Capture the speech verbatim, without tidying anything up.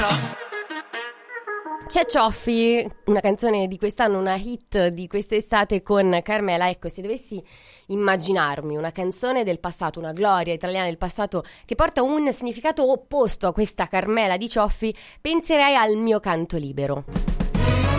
C'è Cioffi, una canzone di quest'anno, una hit di quest'estate con Carmela. Ecco, se dovessi immaginarmi una canzone del passato, una gloria italiana del passato che porta un significato opposto a questa Carmela di Cioffi, penserei al Mio canto libero.